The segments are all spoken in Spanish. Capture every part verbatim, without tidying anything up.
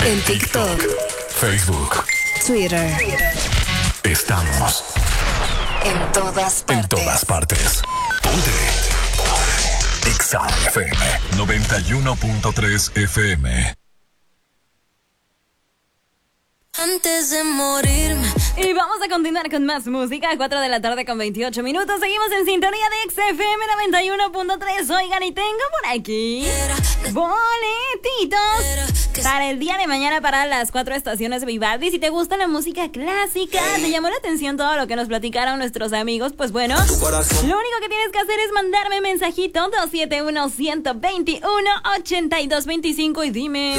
En TikTok, Facebook, Twitter. Estamos En todas partes. en todas partes. Ponte. Exa F M noventa y uno punto tres F M. Antes de morirme. Y vamos a continuar con más música a cuatro de la tarde con veintiocho minutos. Seguimos en sintonía de X F M noventa y uno punto tres. Oigan, y tengo por aquí boletitos para el día de mañana para las cuatro estaciones Vivaldi. Si te gusta la música clásica, te llamó la atención todo lo que nos platicaron nuestros amigos, pues bueno, lo único que tienes que hacer es mandarme mensajito dos siete uno, uno dos uno, ocho dos dos cinco y dime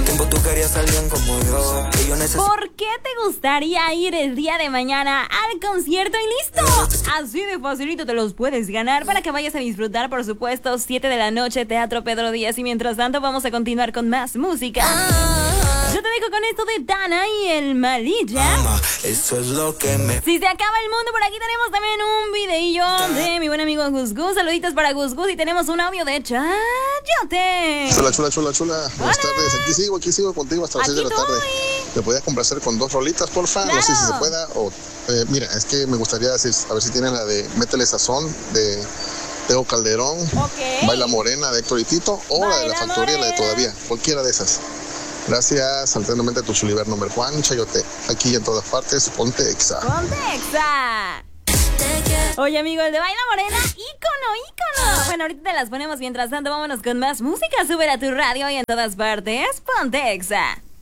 ¿por qué te gustaría ir el día de mañana al concierto? Y listo, así de facilito te los puedes ganar para que vayas a disfrutar, por supuesto, siete de la noche, Teatro Pedro Díaz. Y mientras tanto vamos a continuar con más música. Yo te dejo con esto de Dana y el Malilla. Mama, eso es lo que me... Si se acaba el mundo, por aquí tenemos también un videillo de mi buen amigo Gus Gus. Saluditos para Gus Gus y tenemos un audio de Chayote. Chula, chula, chula, chula. Buenas tardes. Aquí sigo, aquí sigo contigo hasta las Aquí seis de la tarde. estoy. ¿Me podías complacer con dos rolitas, porfa? Claro. No sé si se pueda. O, eh, mira, es que me gustaría decir, a ver si tienen la de Métele Sazón de Teo Calderón, Ok. Baila Morena de Héctor y Tito, o la de La Baila Factoría, la de Morena. Todavía. Cualquiera de esas. Gracias, atentamente tu chuliver number Juan Chayote. Aquí en todas partes, ponte Exa. Ponte Exa. Oye, amigo, el de Baila Morena, ícono, ícono. Bueno, ahorita te las ponemos. Mientras tanto, vámonos con más música. Sube a tu radio y en todas partes, ponte Exa.